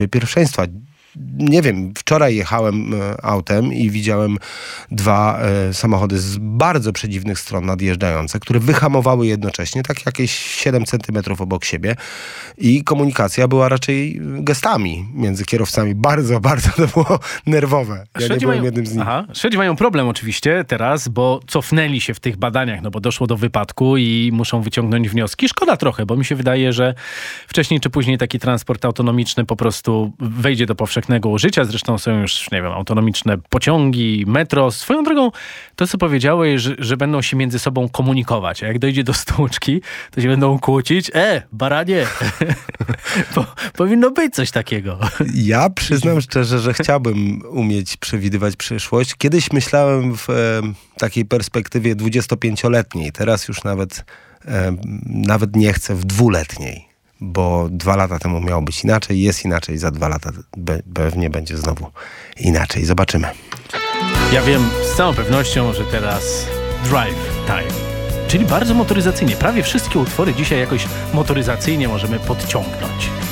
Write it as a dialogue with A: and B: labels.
A: pierwszeństwa. Nie wiem, wczoraj jechałem autem i widziałem dwa samochody z bardzo przedziwnych stron nadjeżdżające, które wyhamowały jednocześnie, tak jakieś 7 centymetrów obok siebie i komunikacja była raczej gestami między kierowcami. Bardzo, bardzo to było nerwowe. Ja nie byłem jednym z nich.
B: Szwedzi mają problem oczywiście teraz, bo cofnęli się w tych badaniach, no bo doszło do wypadku i muszą wyciągnąć wnioski. Szkoda trochę, bo mi się wydaje, że wcześniej czy później taki transport autonomiczny po prostu wejdzie do powszechnego użycia. Zresztą są już, nie wiem, autonomiczne pociągi, metro. Swoją drogą, to co powiedziałeś, że będą się między sobą komunikować, a jak dojdzie do stłuczki, to się będą kłócić. Baranie! Powinno być coś takiego.
A: Ja przyznam szczerze, że chciałbym umieć przewidywać przyszłość. Kiedyś myślałem w takiej perspektywie 25-letniej. Teraz już nawet nie chcę w 2-letniej. Bo 2 lata temu miało być inaczej, jest inaczej, za 2 lata pewnie będzie znowu inaczej. Zobaczymy.
B: Ja wiem z całą pewnością, że teraz Drive Time, czyli bardzo motoryzacyjnie. Prawie wszystkie utwory dzisiaj jakoś motoryzacyjnie możemy podciągnąć.